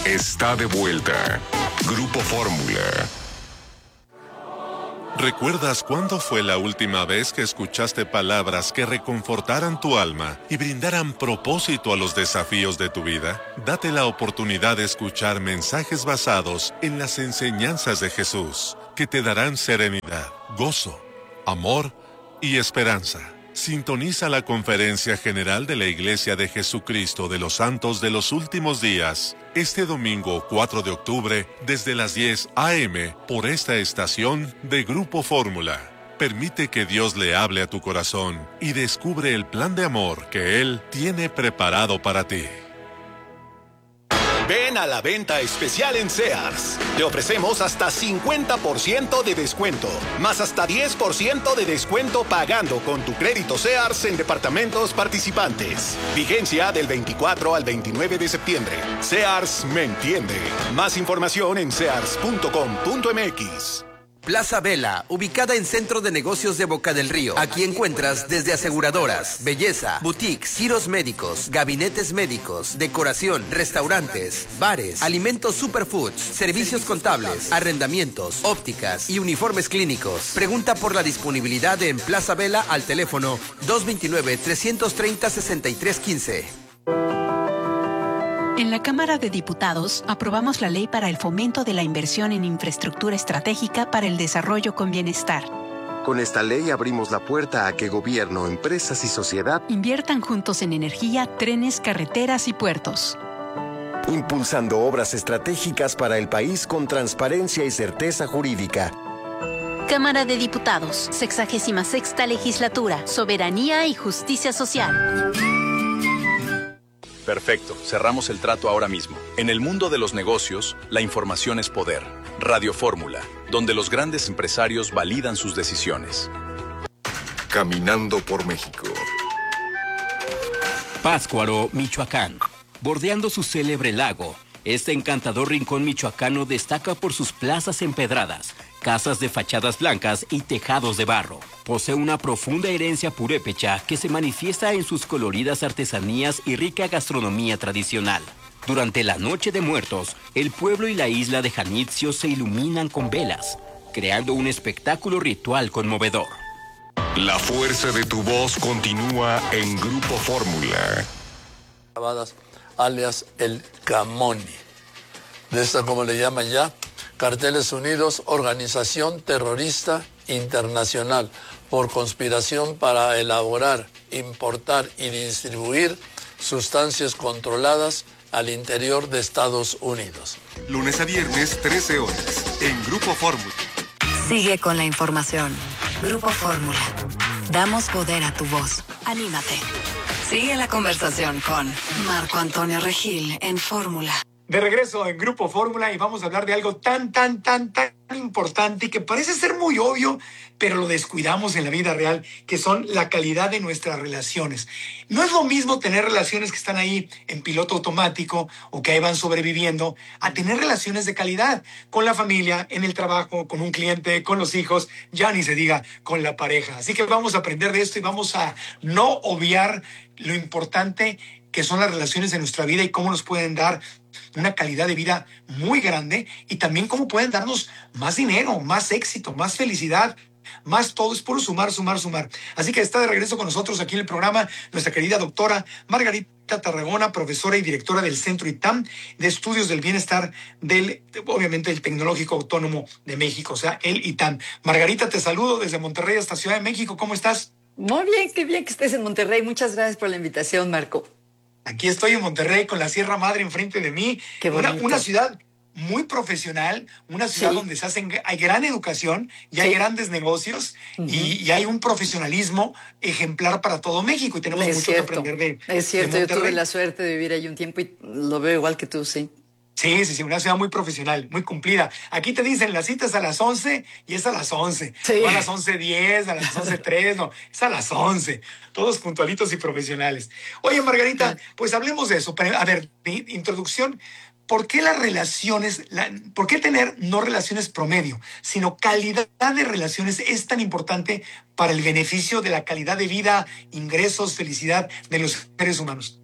está de vuelta. Grupo Fórmula. ¿Recuerdas cuándo fue la última vez que escuchaste palabras que reconfortaran tu alma y brindaran propósito a los desafíos de tu vida? Date la oportunidad de escuchar mensajes basados en las enseñanzas de Jesús, que te darán serenidad, gozo, amor y esperanza. Sintoniza la Conferencia General de la Iglesia de Jesucristo de los Santos de los Últimos Días, este domingo 4 de octubre, desde las 10 a.m. por esta estación de Grupo Fórmula. Permite que Dios le hable a tu corazón y descubre el plan de amor que Él tiene preparado para ti. Ven a la venta especial en Sears. Te ofrecemos hasta 50% de descuento, más hasta 10% de descuento pagando con tu crédito Sears en departamentos participantes. Vigencia del 24 al 29 de septiembre. Sears me entiende. Más información en sears.com.mx. Plaza Vela, ubicada en Centro de Negocios de Boca del Río. Aquí encuentras desde aseguradoras, belleza, boutiques, giros médicos, gabinetes médicos, decoración, restaurantes, bares, alimentos superfoods, servicios contables, arrendamientos, ópticas y uniformes clínicos. Pregunta por la disponibilidad en Plaza Vela al teléfono 229-330-6315. En la Cámara de Diputados aprobamos la ley para el fomento de la inversión en infraestructura estratégica para el desarrollo con bienestar. Con esta ley abrimos la puerta a que gobierno, empresas y sociedad inviertan juntos en energía, trenes, carreteras y puertos. Impulsando obras estratégicas para el país con transparencia y certeza jurídica. Cámara de Diputados, 66ª Legislatura, Soberanía y Justicia Social. Perfecto, cerramos el trato ahora mismo. En el mundo de los negocios, la información es poder. Radio Fórmula, donde los grandes empresarios validan sus decisiones. Caminando por México. Pátzcuaro, Michoacán. Bordeando su célebre lago, este encantador rincón michoacano destaca por sus plazas empedradas, casas de fachadas blancas y tejados de barro. Posee una profunda herencia purépecha que se manifiesta en sus coloridas artesanías y rica gastronomía tradicional. Durante la Noche de Muertos, el pueblo y la isla de Janitzio se iluminan con velas, creando un espectáculo ritual conmovedor. La fuerza de tu voz continúa en Grupo Fórmula. Alias el Camoni. De esta, como le llaman ya, Carteles Unidos, organización terrorista internacional por conspiración para elaborar, importar y distribuir sustancias controladas al interior de Estados Unidos. Lunes a viernes, 13 horas, en Grupo Fórmula. Sigue con la información. Grupo Fórmula. Damos poder a tu voz. Anímate. Sigue la conversación con Marco Antonio Regil en Fórmula. De regreso en Grupo Fórmula y vamos a hablar de algo tan importante y que parece ser muy obvio, pero lo descuidamos en la vida real, que son la calidad de nuestras relaciones. No es lo mismo tener relaciones que están ahí en piloto automático o que ahí van sobreviviendo, a tener relaciones de calidad con la familia, en el trabajo, con un cliente, con los hijos, ya ni se diga con la pareja. Así que vamos a aprender de esto y vamos a no obviar lo importante que son las relaciones en nuestra vida y cómo nos pueden dar una calidad de vida muy grande y también cómo pueden darnos más dinero, más éxito, más felicidad, más todo. Es puro sumar. Así que está de regreso con nosotros aquí en el programa nuestra querida doctora Margarita Tarragona, profesora y directora del Centro ITAM de Estudios del Bienestar obviamente, del Tecnológico Autónomo de México, o sea, el ITAM. Margarita, te saludo desde Monterrey hasta Ciudad de México. ¿Cómo estás? Muy bien, qué bien que estés en Monterrey. Muchas gracias por la invitación, Marco. Aquí estoy en Monterrey con la Sierra Madre enfrente de mí. Qué bonito. Una ciudad muy profesional, una ciudad donde hay gran educación y hay grandes negocios y hay un profesionalismo ejemplar para todo México y tenemos mucho que aprender de Es cierto, de yo tuve la suerte de vivir ahí un tiempo y lo veo igual que tú, sí. Sí, una ciudad muy profesional, muy cumplida. Aquí te dicen, la cita es a las 11 y es a las 11. Sí. No a las 11:10, a las 11:03, no, es a las 11. Todos puntualitos y profesionales. Oye, Margarita, pues hablemos de eso. Pero, a ver, introducción. ¿Por qué las relaciones, por qué tener no relaciones promedio, sino calidad de relaciones es tan importante para el beneficio de la calidad de vida, ingresos, felicidad de los seres humanos?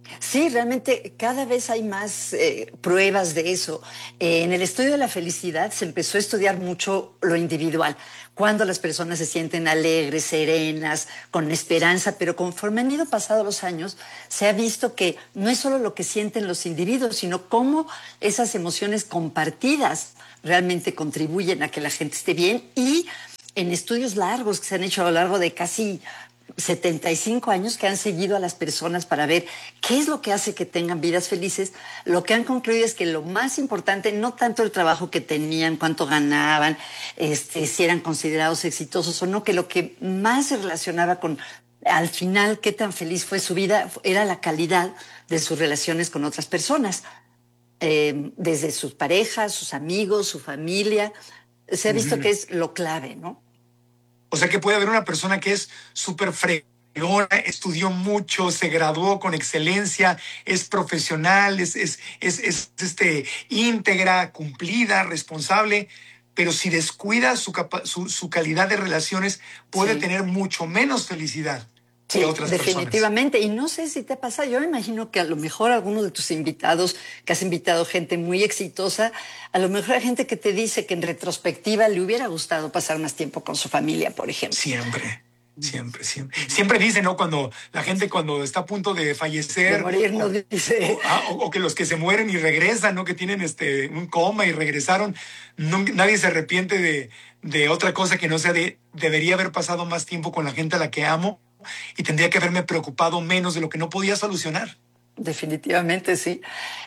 Sí, realmente cada vez hay más pruebas de eso. En el estudio de la felicidad se empezó a estudiar mucho lo individual, cuando las personas se sienten alegres, serenas, con esperanza, pero conforme han ido pasando los años, se ha visto que no es solo lo que sienten los individuos, sino cómo esas emociones compartidas realmente contribuyen a que la gente esté bien. Y en estudios largos que se han hecho a lo largo de casi 75 años, que han seguido a las personas para ver qué es lo que hace que tengan vidas felices, lo que han concluido es que lo más importante, no tanto el trabajo que tenían, cuánto ganaban, si eran considerados exitosos o no, que lo que más se relacionaba con, al final, qué tan feliz fue su vida, era la calidad de sus relaciones con otras personas, desde sus parejas, sus amigos, su familia. Se ha visto que es lo clave, ¿no? O sea que puede haber una persona que es súper fregona, estudió mucho, se graduó con excelencia, es profesional, es íntegra, cumplida, responsable, pero si descuida su calidad de relaciones, puede tener mucho menos felicidad que otras definitivamente. personas. Y no sé si te pasa, yo me imagino que a lo mejor alguno de tus invitados, que has invitado gente muy exitosa, a lo mejor hay gente que te dice que en retrospectiva le hubiera gustado pasar más tiempo con su familia, por ejemplo. Siempre. Siempre dicen, ¿no? Cuando la gente cuando está a punto de fallecer. De morir, no dice. O que los que se mueren y regresan, ¿no? Que tienen un coma y regresaron. Nadie se arrepiente de otra cosa que no sea debería haber pasado más tiempo con la gente a la que amo y tendría que haberme preocupado menos de lo que no podía solucionar. Definitivamente, sí.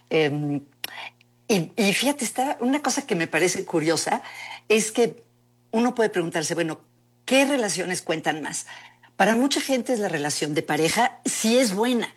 Y fíjate, una cosa que me parece curiosa es que uno puede preguntarse, bueno, ¿qué relaciones cuentan más? Para mucha gente es la relación de pareja, sí es buena.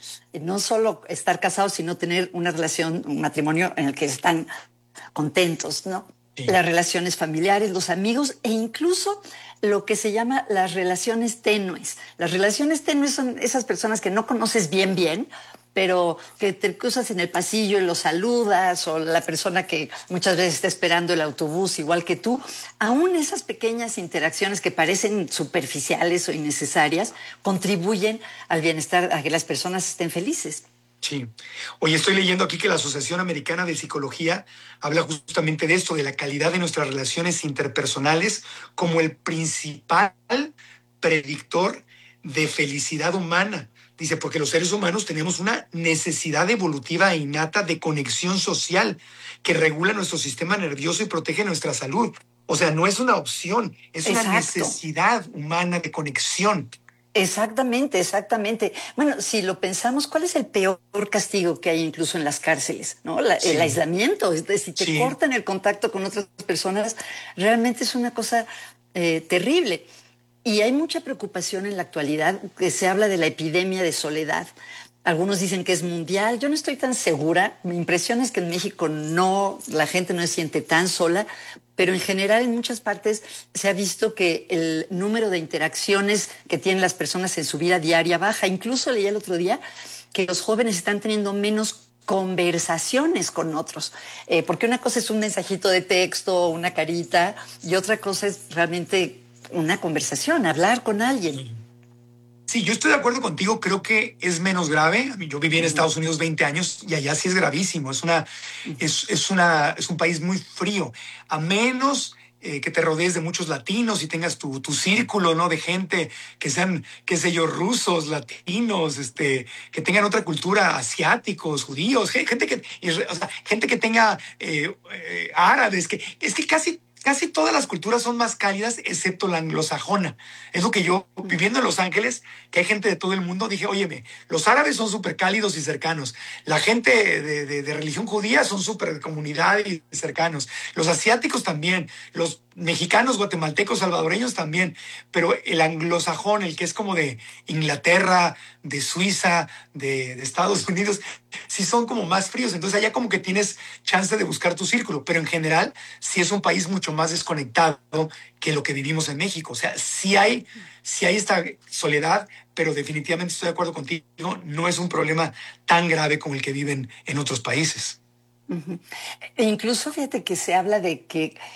No solo estar casados, sino tener una relación, un matrimonio en el que están contentos, ¿no? Sí. Las relaciones familiares, los amigos e incluso lo que se llama las relaciones tenues. Las relaciones tenues son esas personas que no conoces bien, pero que te cruzas en el pasillo y lo saludas, o la persona que muchas veces está esperando el autobús igual que tú. Aún esas pequeñas interacciones que parecen superficiales o innecesarias contribuyen al bienestar, a que las personas estén felices. Sí. Oye, estoy leyendo aquí que la Asociación Americana de Psicología habla justamente de esto, de la calidad de nuestras relaciones interpersonales como el principal predictor de felicidad humana. Dice, porque los seres humanos tenemos una necesidad evolutiva e innata de conexión social que regula nuestro sistema nervioso y protege nuestra salud. O sea, no es una opción, es una necesidad humana de conexión. Exactamente. Bueno, si lo pensamos, ¿cuál es el peor castigo que hay incluso en las cárceles? ¿No? El aislamiento. Es decir, si te cortan el contacto con otras personas, realmente es una cosa terrible. Y hay mucha preocupación en la actualidad, que se habla de la epidemia de soledad. Algunos dicen que es mundial. Yo no estoy tan segura. Mi impresión es que en México la gente no se siente tan sola, pero en general en muchas partes se ha visto que el número de interacciones que tienen las personas en su vida diaria baja. Incluso leí el otro día que los jóvenes están teniendo menos conversaciones con otros, porque una cosa es un mensajito de texto, una carita, y otra cosa es realmente una conversación, hablar con alguien. Sí, yo estoy de acuerdo contigo, creo que es menos grave. Yo viví en Estados Unidos 20 años y allá sí es gravísimo. Es un país muy frío. A menos que te rodees de muchos latinos y tengas tu círculo, ¿no? De gente que sean, qué sé yo, rusos, latinos, que tengan otra cultura, asiáticos, judíos, gente que tenga árabes, es que casi todas las culturas son más cálidas, excepto la anglosajona. Es lo que yo, viviendo en Los Ángeles, que hay gente de todo el mundo, dije, óyeme, los árabes son súper cálidos y cercanos. La gente de religión judía son súper de comunidad y cercanos. Los asiáticos también. Los mexicanos, guatemaltecos, salvadoreños también. Pero el anglosajón, el que es como de Inglaterra, de Suiza, de Estados Unidos, sí son como más fríos. Entonces allá como que tienes chance de buscar tu círculo. Pero en general sí es un país mucho más desconectado que lo que vivimos en México. O sea, sí hay esta soledad, pero definitivamente estoy de acuerdo contigo, no es un problema tan grave como el que viven en otros países. E incluso fíjate que se habla de que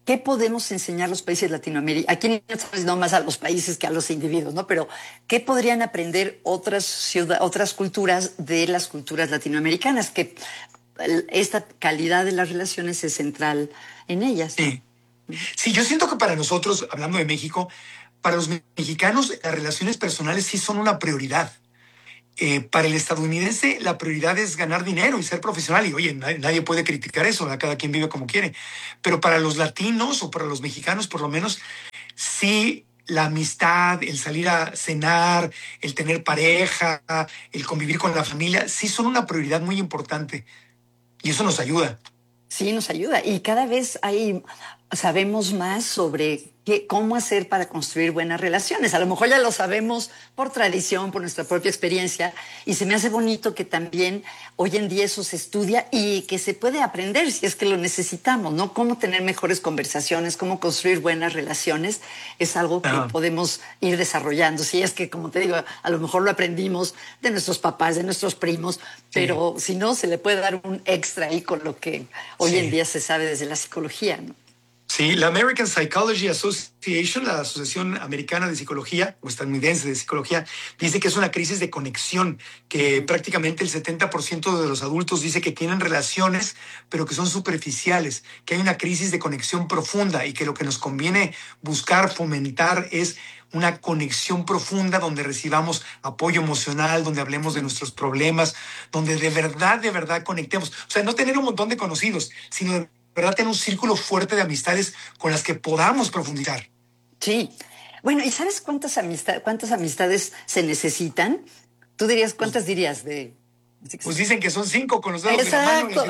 ¿qué podemos enseñar los países latinoamericanos? Aquí no más a los países que a los individuos, ¿no? Pero ¿qué podrían aprender otras culturas de las culturas latinoamericanas? Que esta calidad de las relaciones es central en ellas. Sí, yo siento que para nosotros, hablando de México, para los mexicanos las relaciones personales sí son una prioridad. Para el estadounidense la prioridad es ganar dinero y ser profesional. Y oye, nadie puede criticar eso, ¿verdad? Cada quien vive como quiere. Pero para los latinos o para los mexicanos, por lo menos, sí la amistad, el salir a cenar, el tener pareja, el convivir con la familia, sí son una prioridad muy importante. Y eso nos ayuda. Sí, nos ayuda. Y cada vez sabemos más sobre cómo hacer para construir buenas relaciones. A lo mejor ya lo sabemos por tradición, por nuestra propia experiencia, y se me hace bonito que también hoy en día eso se estudia y que se puede aprender si es que lo necesitamos, ¿no? Cómo tener mejores conversaciones, cómo construir buenas relaciones, es algo que podemos ir desarrollando. Si es que, como te digo, a lo mejor lo aprendimos de nuestros papás, de nuestros primos, pero si no, se le puede dar un extra ahí con lo que hoy en día se sabe desde la psicología, ¿no? Sí, la American Psychology Association, la Asociación Americana de Psicología, o estadounidense de Psicología, dice que es una crisis de conexión, que prácticamente el 70% de los adultos dice que tienen relaciones, pero que son superficiales, que hay una crisis de conexión profunda y que lo que nos conviene buscar, fomentar es una conexión profunda donde recibamos apoyo emocional, donde hablemos de nuestros problemas, donde de verdad conectemos. O sea, no tener un montón de conocidos, sino de verdad tener un círculo fuerte de amistades con las que podamos profundizar. Sí. Bueno, ¿y sabes cuántas amistades se necesitan? ¿Tú dirías, cuántas dirías de...? Pues dicen que son 5 con los dedos de la mano.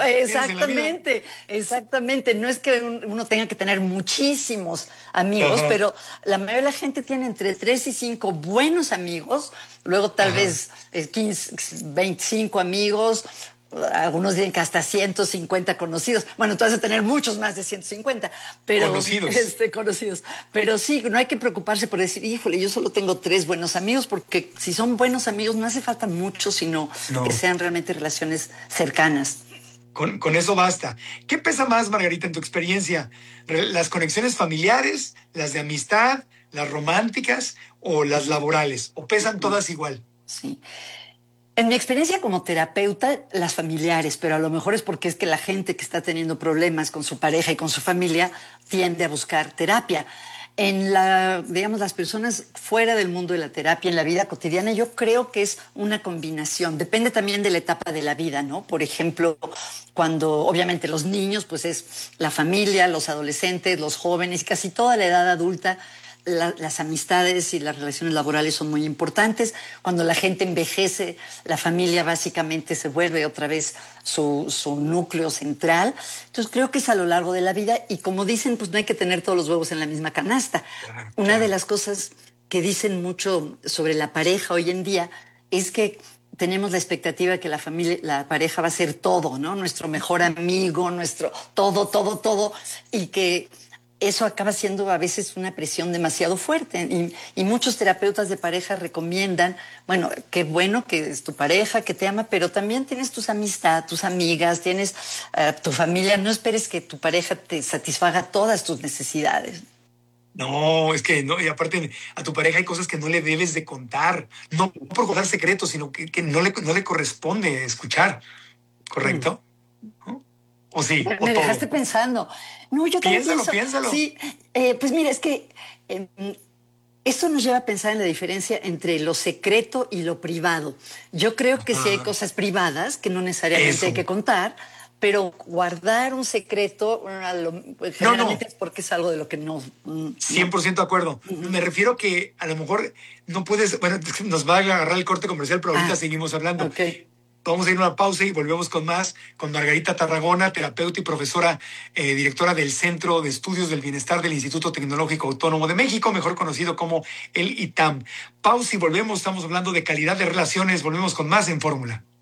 Exactamente. No es que uno tenga que tener muchísimos amigos, pero la mayoría de la gente tiene entre 3 y 5 buenos amigos, luego tal vez 15, 25 amigos. Algunos dicen que hasta 150 conocidos. Bueno, tú vas a tener muchos más de 150. Pero, conocidos. Pero sí, no hay que preocuparse por decir, híjole, yo solo tengo 3 buenos amigos, porque si son buenos amigos no hace falta mucho, sino que sean realmente relaciones cercanas. Con eso basta. ¿Qué pesa más, Margarita, en tu experiencia? ¿Las conexiones familiares, las de amistad, las románticas o las laborales? ¿O pesan todas igual? Sí. En mi experiencia como terapeuta, las familiares, pero a lo mejor es porque es que la gente que está teniendo problemas con su pareja y con su familia tiende a buscar terapia. Digamos, las personas fuera del mundo de la terapia, en la vida cotidiana, yo creo que es una combinación. Depende también de la etapa de la vida, ¿no? Por ejemplo, cuando obviamente los niños, pues es la familia, los adolescentes, los jóvenes, casi toda la edad adulta. Las amistades y las relaciones laborales son muy importantes. Cuando la gente envejece, la familia básicamente se vuelve otra vez su núcleo central. Entonces creo que es a lo largo de la vida y como dicen, pues no hay que tener todos los huevos en la misma canasta. Una de las cosas que dicen mucho sobre la pareja hoy en día es que tenemos la expectativa de que la pareja va a ser todo, ¿no? Nuestro mejor amigo, nuestro todo, y que eso acaba siendo a veces una presión demasiado fuerte y muchos terapeutas de pareja recomiendan, bueno, qué bueno que es tu pareja, que te ama, pero también tienes tus amistades, tus amigas, tienes tu familia. No esperes que tu pareja te satisfaga todas tus necesidades. No, es que no, y aparte a tu pareja hay cosas que no le debes de contar, no por guardar secretos, sino que no le corresponde escuchar, ¿correcto? ¿O sí? Me dejaste pensando. No, yo también piénsalo. Sí, pues mira, es que esto nos lleva a pensar en la diferencia entre lo secreto y lo privado. Yo creo que sí hay cosas privadas que no necesariamente hay que contar, pero guardar un secreto generalmente es porque es algo de lo que no... 100% de acuerdo. Me refiero que a lo mejor no puedes... Bueno, nos va a agarrar el corte comercial, pero ahorita seguimos hablando. Okay. Vamos a ir a una pausa y volvemos con más, con Margarita Tarragona, terapeuta y profesora, directora del Centro de Estudios del Bienestar del Instituto Tecnológico Autónomo de México, mejor conocido como el ITAM. Pausa y volvemos, estamos hablando de calidad de relaciones, volvemos con más en Fórmula.